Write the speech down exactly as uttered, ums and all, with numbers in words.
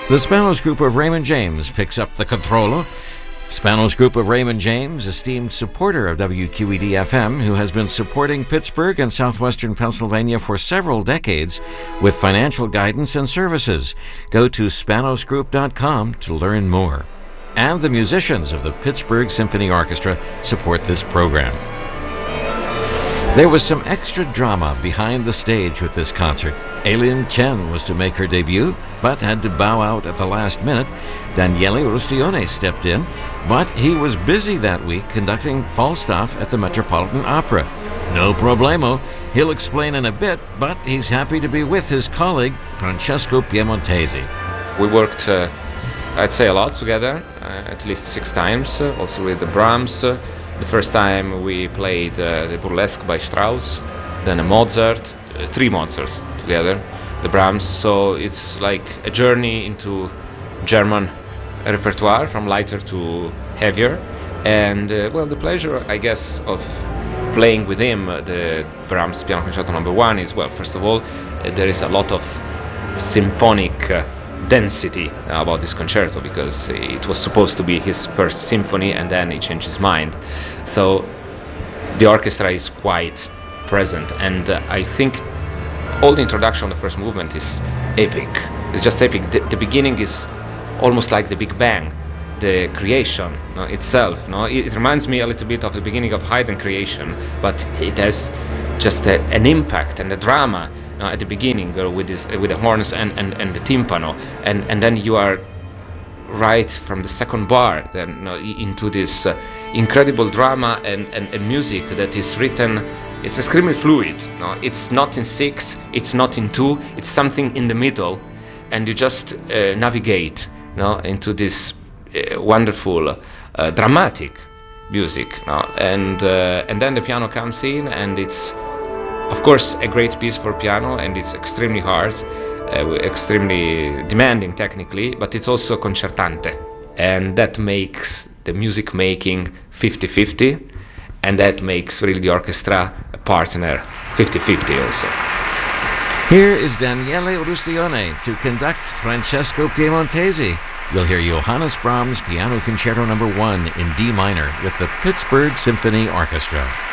The Spanos Group of Raymond James picks up the controllo. Spanos Group of Raymond James, esteemed supporter of W Q E D F M, who has been supporting Pittsburgh and southwestern Pennsylvania for several decades with financial guidance and services. Go to spanos group dot com to learn more. And the musicians of the Pittsburgh Symphony Orchestra support this program. There was some extra drama behind the stage with this concert. Aileen Chen was to make her debut, but had to bow out at the last minute. Daniele Rustione stepped in, but he was busy that week conducting Falstaff at the Metropolitan Opera. No problemo. He'll explain in a bit, but he's happy to be with his colleague, Francesco Piemontesi. We worked, uh, I'd say, a lot together, uh, at least six times, uh, also with the Brahms. Uh, the first time we played uh, the Burlesque by Strauss, then a Mozart, uh, three Mozarts together, the Brahms. So it's like a journey into German repertoire, from lighter to heavier. And uh, well, the pleasure, I guess, of playing with him uh, the Brahms Piano Concerto number one is, well, first of all, uh, there is a lot of symphonic uh, density about this concerto, because it was supposed to be his first symphony and then he changed his mind. So the orchestra is quite present, and uh, I think all the introduction of the first movement is epic. It's just epic. The, the beginning is almost like the Big Bang, the creation no, itself. No? It, it reminds me a little bit of the beginning of Haydn creation, but it has just a, an impact and a drama no, at the beginning uh, with, this, uh, with the horns and, and, and the timpano, and, and then you are right from the second bar then no, into this uh, incredible drama and, and, and music that is written. It's extremely fluid. No? It's not in six, it's not in two, it's something in the middle, and you just uh, navigate no, into this uh, wonderful, uh, dramatic music. No? And, uh, and then the piano comes in, and it's, of course, a great piece for piano, and it's extremely hard, uh, extremely demanding technically, but it's also concertante. And that makes the music making fifty-fifty, and that makes really the orchestra a partner fifty-fifty also. Here is Daniele Rustione to conduct Francesco Piemontesi. You'll hear Johannes Brahms Piano Concerto number one in D minor with the Pittsburgh Symphony Orchestra.